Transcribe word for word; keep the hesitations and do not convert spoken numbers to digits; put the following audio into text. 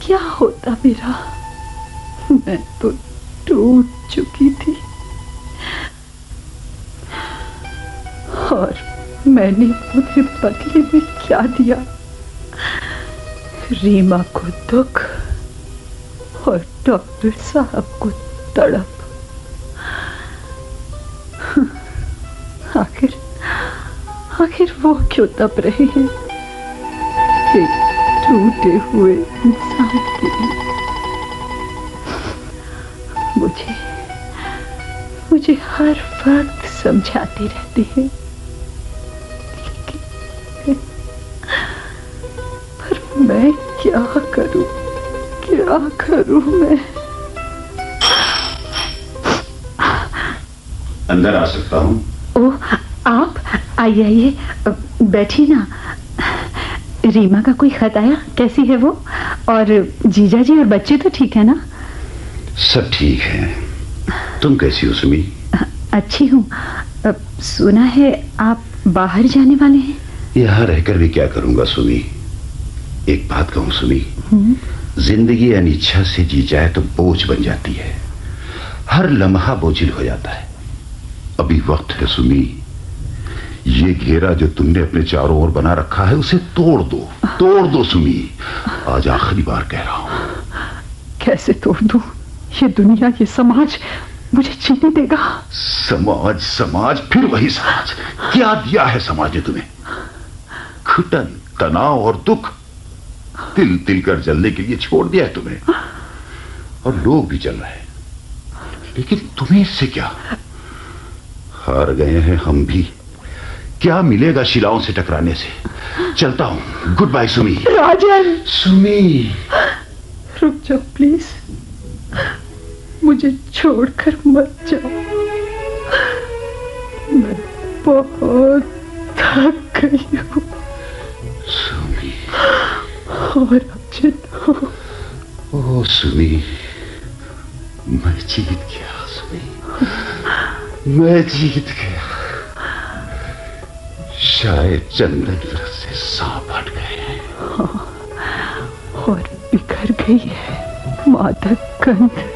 क्या होता मेरा? मैं तो टूट चुकी थी और मैंने उन्हें बदले में क्या दिया? रीमा को दुख और डॉक्टर साहब को तड़प। आखिर आखिर वो क्यों तप रहे हैं एक टूटे हुए इंसान के लिए? मुझे मुझे हर वक्त समझाते रहते हैं, पर मैं क्या करूं, क्या करूं मैं? अंदर आ सकता हूं? ओह, आप आइए आइए, बैठिए ना। रीमा का कोई खत आया? कैसी है वो? और जीजा जी और बच्चे तो ठीक है ना? सब ठीक है। तुम कैसी हो सुमी? अच्छी हूँ। सुना है आप बाहर जाने वाले हैं? यहाँ रहकर भी क्या करूंगा सुमी? एक बात कहूँ सुमी, जिंदगी अनिच्छा से जी जाए तो बोझ बन जाती है। हर लम्हा बोझिल हो जाता है। अभी वक्त है सुमी, ये घेरा जो तुमने अपने चारों ओर बना रखा है उसे तोड़ दो, तोड़ दो सुमी। आज आखिरी बार कह रहा हूं। कैसे तोड़ दूं? ये दुनिया, ये समाज मुझे जीने देगा? समाज समाज फिर वही समाज। क्या दिया है समाज ने तुम्हें? घुटन, तनाव और दुख। तिल तिल कर जलने के लिए छोड़ दिया है तुम्हें। और लोग भी जल रहे हैं, लेकिन तुम्हें इससे क्या? हार गए हैं हम भी। क्या मिलेगा शिलाओं से टकराने से? चलता हूं। Good bye Sumi. राजन! सुमी, रुक जाओ प्लीज, मुझे छोड़कर मत जाओ। मैं बहुत थक गई हूँ। सुमी। और राजन, ओ सुमी, मैं जीत गया सुमी, मैं जीत गया। शायद चंदन व्रत से सांप हट गए हैं। हाँ, और बिखर गई है मादक गंध।